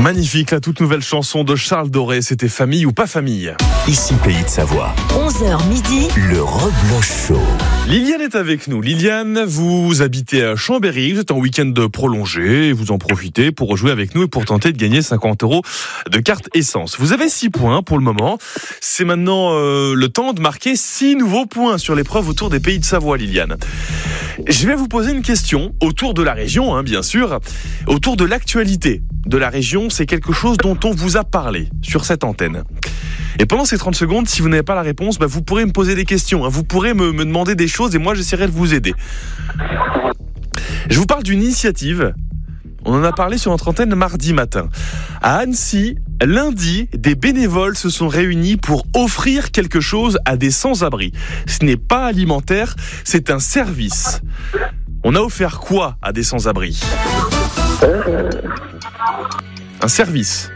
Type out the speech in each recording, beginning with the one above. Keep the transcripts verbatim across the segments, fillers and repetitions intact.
Magnifique, la toute nouvelle chanson de Charles Doré, c'était Famille ou pas famille. Ici Pays de Savoie. onze heures midi. Le Rebloch Show. Liliane est avec nous. Liliane, vous habitez à Chambéry, vous êtes en week-end prolongé et vous en profitez pour jouer avec nous et pour tenter de gagner cinquante euros de carte essence. Vous avez six points pour le moment. C'est maintenant euh, le temps de marquer six nouveaux points sur l'épreuve autour des Pays de Savoie, Liliane. Je vais vous poser une question autour de la région, hein, bien sûr, autour de l'actualité de la région. C'est quelque chose dont on vous a parlé sur cette antenne. Et pendant ces trente secondes, si vous n'avez pas la réponse, bah vous pourrez me poser des questions, hein, vous pourrez me, me demander des choses et moi j'essaierai de vous aider. Je vous parle d'une initiative. On en a parlé sur notre antenne mardi matin. À Annecy, lundi, des bénévoles se sont réunis pour offrir quelque chose à des sans-abri. Ce n'est pas alimentaire, c'est un service. On a offert quoi à des sans-abri ? Un service.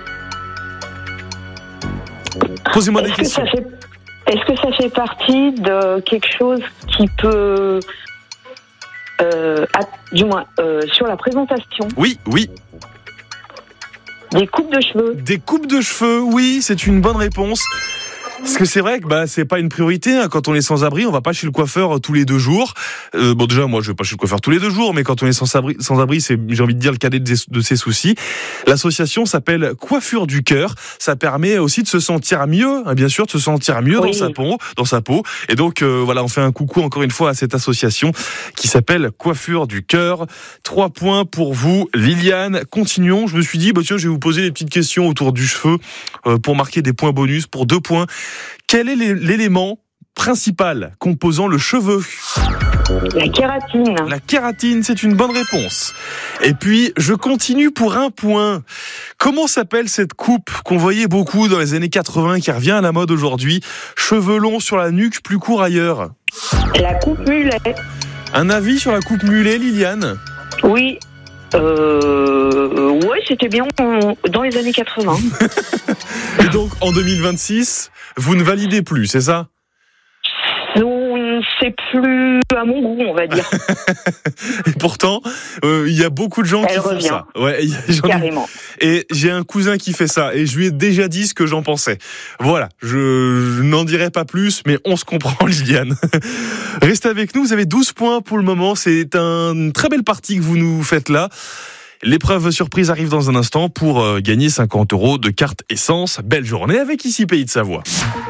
Posez-moi des Est-ce que questions. ça fait, est-ce que ça fait partie de quelque chose qui peut, euh, à- du moins, euh, sur la présentation, Oui, oui. des coupes de cheveux? Des coupes de cheveux, oui, c'est une bonne réponse. Parce que c'est vrai que bah c'est pas une priorité, hein. Quand on est sans abri, on va pas chez le coiffeur tous les deux jours. Euh, bon déjà moi je vais pas chez le coiffeur tous les deux jours, mais quand on est sans abri, sans abri, c'est j'ai envie de dire le cadet de, de ses soucis. L'association s'appelle Coiffure du Cœur. Ça permet aussi de se sentir mieux, hein, bien sûr, de se sentir mieux Oui. dans sa peau, dans sa peau. Et donc euh, voilà, on fait un coucou encore une fois à cette association qui s'appelle Coiffure du Cœur. Trois points pour vous, Liliane. Continuons. Je me suis dit bah tiens je vais vous poser des petites questions autour du cheveu euh, pour marquer des points bonus pour deux points. Quel est l'élément principal composant le cheveu ? La kératine. La kératine, c'est une bonne réponse. Et puis, je continue pour un point. Comment s'appelle cette coupe qu'on voyait beaucoup dans les années quatre-vingts, qui revient à la mode aujourd'hui ? Cheveux longs sur la nuque, plus court ailleurs. La coupe mulet. Un avis sur la coupe mulet, Liliane ? Oui. Euh, ouais, c'était bien en- dans les années quatre-vingts. Et donc, en deux mille vingt-six, vous ne validez plus, c'est ça ? Non, c'est plus à mon goût, on va dire. Et pourtant, euh, il y a beaucoup de gens Elle qui font revient. ça. Ouais, il y a- j'en ai- Carrément. Et j'ai un cousin qui fait ça, et je lui ai déjà dit ce que j'en pensais. Voilà, je, je n'en dirai pas plus, mais on se comprend, Liliane. Restez avec nous, vous avez douze points pour le moment, c'est un- une très belle partie que vous nous faites là. L'épreuve surprise arrive dans un instant pour euh, gagner cinquante euros de carte essence. Belle journée avec Ici Pays de Savoie.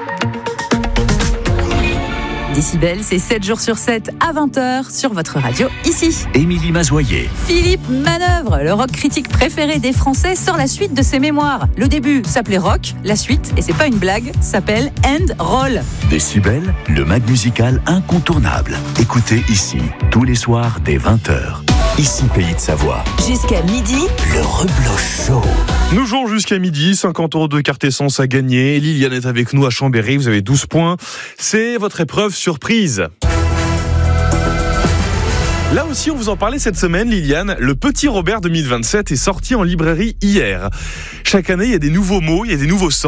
Décibel, c'est sept jours sur sept à vingt heures sur votre radio ici. Émilie Mazoyer. Philippe Manœuvre, le rock critique préféré des Français, sort la suite de ses mémoires. Le début s'appelait Rock, la suite, et c'est pas une blague, s'appelle End Roll. Décibel, le mag musical incontournable. Écoutez ici, tous les soirs dès vingt heures. Ici Pays de Savoie. Jusqu'à midi, Le Rebloch Show. Nous jouons jusqu'à midi, cinquante euros de carte essence à gagner. Liliane est avec nous à Chambéry, vous avez douze points. C'est votre épreuve surprise. Là aussi, on vous en parlait cette semaine, Liliane. Le Petit Robert deux mille vingt-sept est sorti en librairie hier. Chaque année, il y a des nouveaux mots, il y a des nouveaux sens.